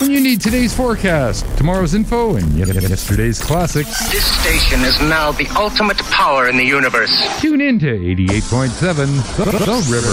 When you need today's forecast, tomorrow's info, and yesterday's classics. This station is now the ultimate power in the universe. Tune in to 88.7 The River.